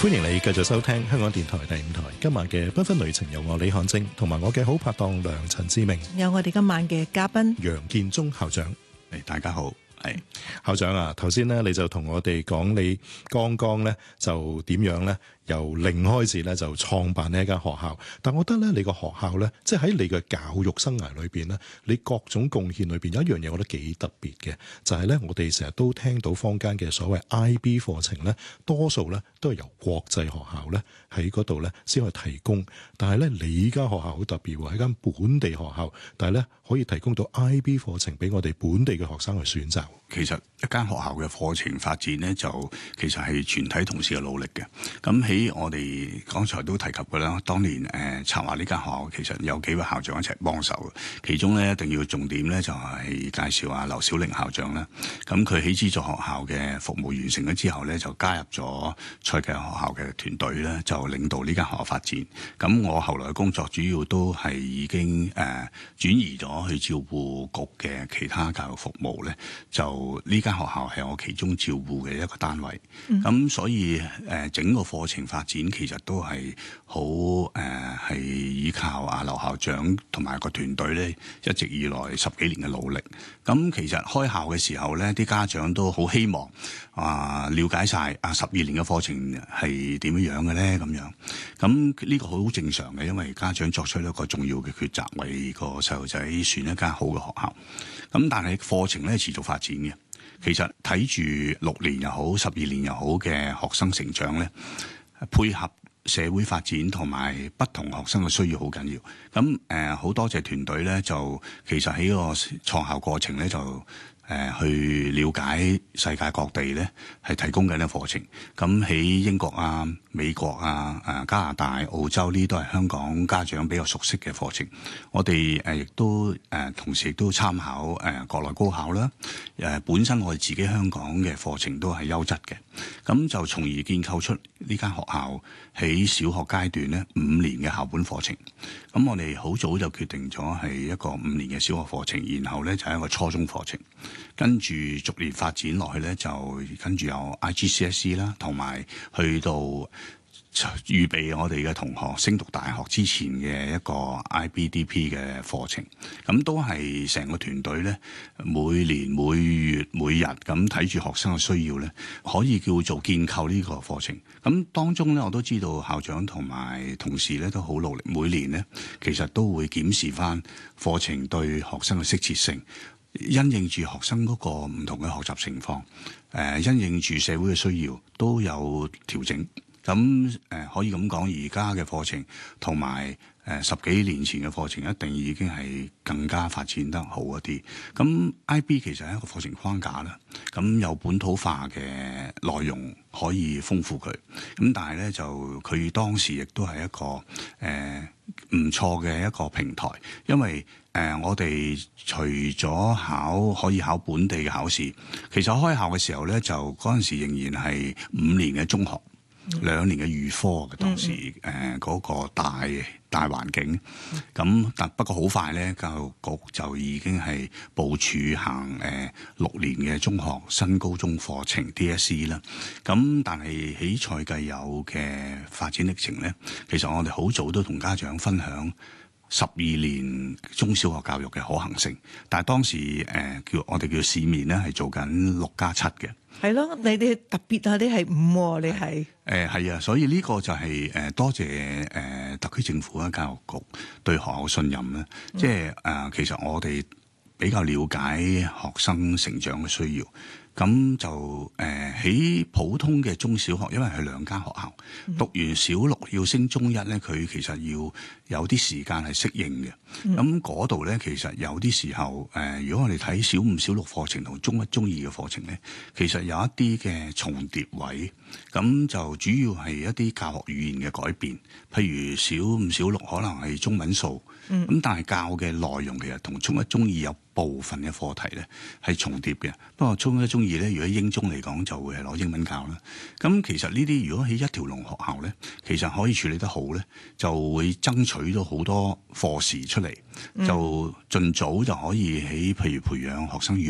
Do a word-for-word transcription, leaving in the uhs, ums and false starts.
歡迎你繼續收聽香港電台第五台。今晚嘅繽紛旅程有我李漢正同埋我嘅好拍檔梁陳志明， 有我哋今晚嘅嘉賓楊建忠校長。 誒，大家好。係校長啊，頭先咧你就同我哋講你剛剛咧就點樣咧由零開始咧就創辦呢一間學校，但我覺得咧你個學校咧即係喺你嘅教育生涯裏邊咧，你各種貢獻裏邊有一樣嘢我覺得幾特別嘅，就係咧我哋成日都聽到坊間嘅所謂 I B 課程咧，多數咧都係由國際學校咧喺嗰度咧先去提供，但係咧你間學校好特別喎，係間本地學校，但係咧可以提供到 I B 課程俾我哋本地嘅學生去選擇。 其實一間學校嘅課程發展咧，就其實係全體同事嘅努力嘅。咁喺我哋剛才都提及過啦，當年誒、呃、策劃呢間學校，其實有幾位校長一齊幫手。其中咧一定要重點咧就係、是、介紹下劉小玲校長啦。咁佢喺資助學校嘅服務完成咗之後咧，就加入咗賽啟學校嘅團隊咧，就領導呢間學校發展。咁我後來嘅工作主要都係已經誒、呃、轉移咗去照顧局嘅其他教育服務咧，就呢間學校係我其中照顧嘅一個單位。咁、嗯、所以誒、呃、整個課程發展其實都係好誒係依靠阿劉校長同埋個團隊咧，一直以來十幾年嘅努力。咁其實開校嘅時候咧，啲家長都好希望啊、呃、了解晒啊十二年嘅課程係點樣樣嘅咧咁樣。咁呢個好正常嘅，因為家長作出一個重要嘅抉擇，為個細路仔選一間好嘅學校。咁但係課程咧持續發展嘅，其實睇住六年又好，十二年又好嘅學生成長咧，配合社會發展同埋不同學生嘅需要好緊要。咁誒好多謝團隊咧，就其實喺個創校過程咧就。誒去了解世界各地咧，係提供緊嘅課程。咁喺英國啊、美國啊、誒加拿大、澳洲呢，都係香港家長比較熟悉嘅課程。我哋誒亦都誒同時亦都參考誒國內高考啦。誒本身我哋自己香港嘅課程都係優質嘅。咁就從而建構出呢間學校喺小學階段咧五年嘅校本課程。咁我哋好早就決定咗係一個五年嘅小學課程，然後咧就係一個初中課程。跟住逐年發展落去咧，就跟住有 I G C S E 啦，同埋去到預備我哋嘅同學升讀大學之前嘅一個 I B D P 嘅課程。咁都係成個團隊咧，每年每月每日咁睇住學生嘅需要咧，可以叫做建構呢個課程。咁當中咧，我都知道校長同埋同事咧都好努力，每年咧其實都會檢視翻課程對學生嘅適切性。因應住學生嗰個唔同嘅學習情況，誒、呃、因應住社會嘅需要都有調整。咁誒、呃、可以咁講，而家嘅課程同埋誒十幾年前嘅課程一定已經係更加發展得好一啲。咁 I B 其實係一個課程框架啦，咁有本土化嘅內容可以豐富佢。咁但係咧就佢當時亦都係一個誒唔、呃、錯嘅一個平台，因為誒、呃，我哋除咗考可以考本地嘅考試，其實開校嘅時候咧，就嗰陣時仍然係五年嘅中學，兩、嗯、年嘅預科嘅當時誒嗰、嗯呃那個大大環境。咁但不過好快咧，教育局就已經係部署行誒、呃、六年嘅中學新高中課程 D S E 啦。咁但係喺賽繼有嘅發展歷程咧，其實我哋好早都同家長分享十二年中小學教育嘅可行性，但係當時誒、呃、叫我哋叫市面咧係做緊六加七嘅。 係咯，你哋特別啊，你係五，你係誒係啊，所以呢個就係、是、誒、呃、多謝誒、呃、特區政府嘅教育局對學校信任咧。嗯、即係誒、呃、其實我哋比較了解學生成長嘅需要。咁就誒喺、呃、普通嘅中小學，因為係兩間學校，嗯、讀完小六要升中一咧，佢其實要有啲時間係適應嘅。咁嗰度咧，其實有啲時候誒、呃，如果我哋睇小五、小六課程同中一、中二嘅課程咧，其實有一啲嘅重疊位。咁就主要係一啲教學語言嘅改變，譬如小五、小六可能係中文數，咁、嗯、但係教嘅內容其實同中一、中二有部分嘅課題咧係重疊嘅。不過中一、中二咧，如果英中嚟講就會係攞英文教啦。咁其實呢啲如果喺一條龍學校咧，其實可以處理得好咧，就會爭取到好多課時出嚟，就盡早就可以喺譬如培養學生語